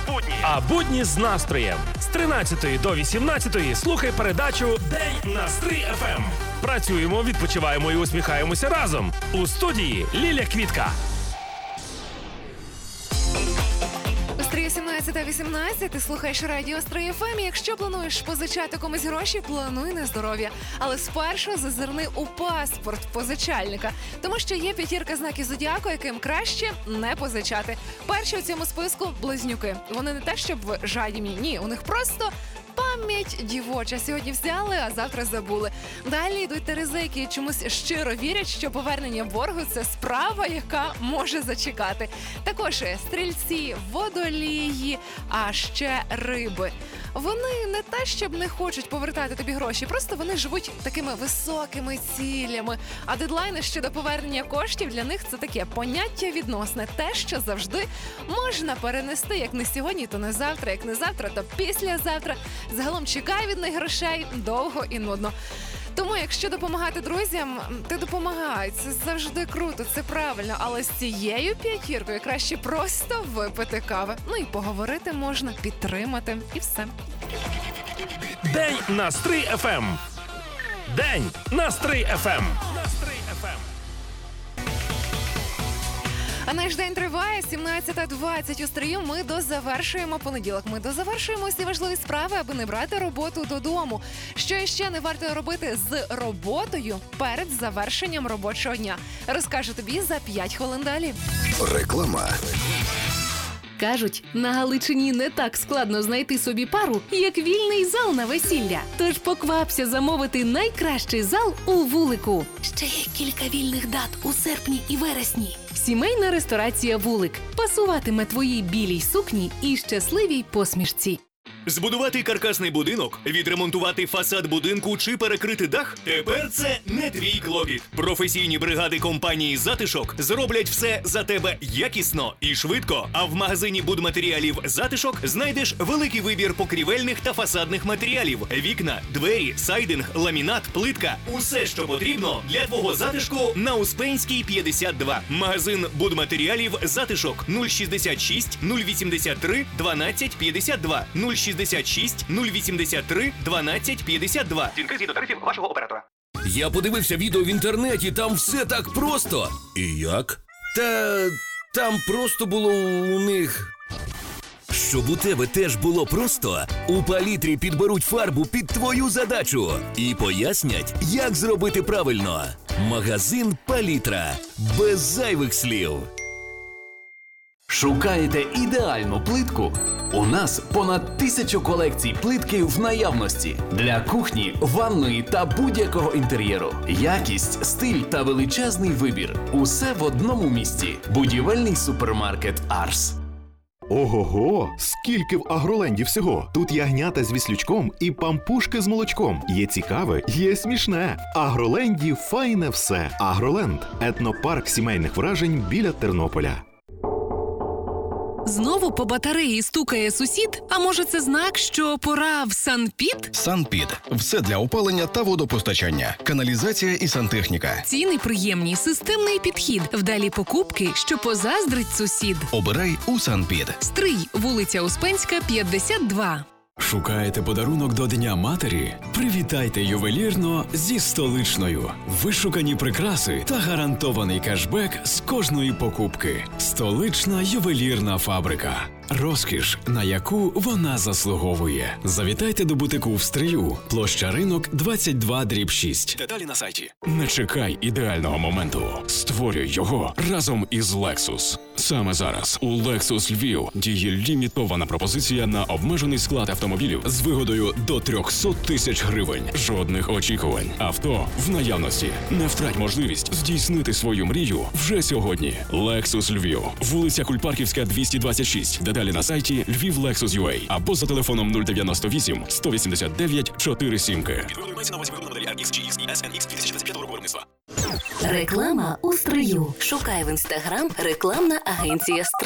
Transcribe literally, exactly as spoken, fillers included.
будні. А будні з настроєм. З тринадцятої до вісімнадцятої слухай передачу «День на Стрий еф ем». Працюємо, відпочиваємо і усміхаємося разом. У студії Ліля Квітка. Стрий сімнадцята вісімнадцять, ти слухаєш радіо Стрий еф ем. Якщо плануєш позичати комусь гроші, плануй на здоров'я. Але спершу зазирни у паспорт позичальника. Тому що є п'ятірка знаків зодіаку, яким краще не позичати. Перші у цьому списку – близнюки. Вони не те, щоб жадібні, ні, у них просто пам'ять дівоча. Сьогодні взяли, а завтра забули. Далі йдуть терези, які чомусь щиро вірять, що повернення боргу – це справа, яка може зачекати. Також стрільці, водолії, а ще риби. Вони не те, щоб не хочуть повертати тобі гроші, просто вони живуть такими високими цілями. А дедлайни щодо повернення коштів для них – це таке поняття відносне. Те, що завжди можна перенести, як не сьогодні, то не завтра, як не завтра, то післязавтра. Загалом чекай від них грошей довго і нудно. Тому, якщо допомагати друзям, ти допомагай. Це завжди круто, це правильно. Але з цією п'ятіркою краще просто випити кави. Ну і поговорити можна, підтримати, і все. День на Стрий еф ем. День на Стрий еф ем. А наш день триває. Сімнадцята двадцять у Стрию. Ми дозавершуємо понеділок. Ми дозавершуємо всі важливі справи, аби не брати роботу додому. Що іще не варто робити з роботою перед завершенням робочого дня? Розкажу тобі за п'ять хвилин далі. Реклама. Кажуть, на Галичині не так складно знайти собі пару, як вільний зал на весілля. Тож поквапся замовити найкращий зал у Вулику. Ще є кілька вільних дат у серпні і вересні. Сімейна ресторація «Вулик» пасуватиме твоїй білій сукні і щасливій посмішці. Збудувати каркасний будинок, відремонтувати фасад будинку чи перекрити дах? Тепер це не твій клопіт. Професійні бригади компанії «Затишок» зроблять все за тебе якісно і швидко. А в магазині будматеріалів «Затишок» знайдеш великий вибір покрівельних та фасадних матеріалів. Вікна, двері, сайдинг, ламінат, плитка. Усе, що потрібно для твого затишку на Успенській, п'ятдесят два. Магазин будматеріалів «Затишок» нуль шістдесят шість нуль вісімдесят три дванадцять п'ятдесят два нуль шістдесят шість нуль вісімдесят три дванадцять п'ятдесят два. Дзвінки згідно тарифів вашого оператора. Я подивився відео в інтернеті, там все так просто. І як? Та там просто було у них... Щоб у тебе теж було просто, у Палітрі підберуть фарбу під твою задачу і пояснять, як зробити правильно. Магазин «Палітра». Без зайвих слів. Шукаєте ідеальну плитку? У нас понад тисячу колекцій плитки в наявності. Для кухні, ванної та будь-якого інтер'єру. Якість, стиль та величезний вибір. Усе в одному місці. Будівельний супермаркет «Арс». Ого-го! Скільки в Агроленді всього! Тут ягнята з віслючком і пампушки з молочком. Є цікаве, є смішне. В Агроленді файне все. Агроленд – етнопарк сімейних вражень біля Тернополя. Знову по батареї стукає сусід? А може це знак, що пора в Санпід? Санпід. Все для опалення та водопостачання. Каналізація і сантехніка. Ціни приємні, системний підхід. Вдалі покупки, що позаздрить сусід. Обирай у Санпід. Стрий, вулиця Успенська, п'ятдесят два. Шукаєте подарунок до Дня матері? Привітайте ювелірно зі Столичною. Вишукані прикраси та гарантований кешбек з кожної покупки. Столична ювелірна фабрика. Розкіш, на яку вона заслуговує. Завітайте до бутику в Стрию. Площа Ринок, двадцять два дріб шість. Деталі на сайті. Не чекай ідеального моменту. Створюй його разом із Lexus. Саме зараз у Lexus Львів діє лімітована пропозиція на обмежений склад автомобілів з вигодою до триста тисяч гривень. Жодних очікувань. Авто в наявності. Не втрать можливість здійснити свою мрію вже сьогодні. Lexus Львів. Вулиця Кульпарківська, двісті двадцять шість. Деталі на сайті львів лексус крапка ю а або за телефоном нуль дев'яносто вісім сто вісімдесят дев'ять чотири сім. Реклама у Стрию. Шукай в інстаграм рекламна агенція Стрий.